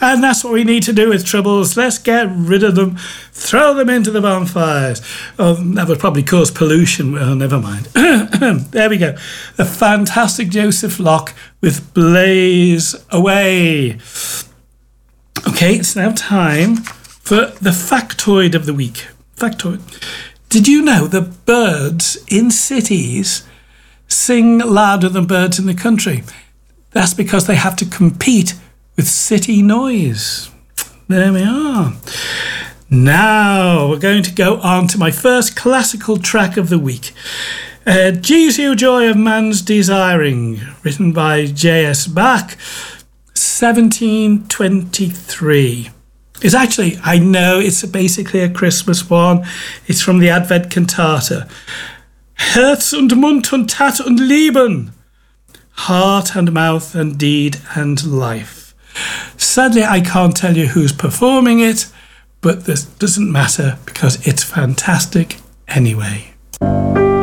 And that's what we need to do with troubles. Let's get rid of them, throw them into the bonfires. Oh, that would probably cause pollution. Well, never mind. There we go. The fantastic Joseph Locke with Blaze Away. Okay, it's now time for the factoid of the week. Factoid. Did you know that birds in cities sing louder than birds in the country? That's because they have to compete with city noise. There we are. Now we're going to go on to my first classical track of the week. Jesu Joy of Man's Desiring, written by J.S. Bach, 1723. It's actually, I know it's basically a Christmas one. It's from the Advent Cantata. Herz und Mund und Tat und Leben. Heart and mouth and deed and life. Sadly, I can't tell you who's performing it, but this doesn't matter because it's fantastic anyway.